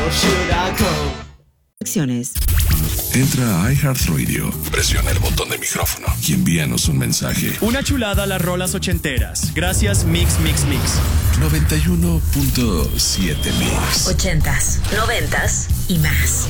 Acciones. Entra a iHeartRadio, presiona el botón de micrófono y envíanos un mensaje. Una chulada a las rolas ochenteras. Gracias, Mix. 91.7 Mix. 80s, 90s y más.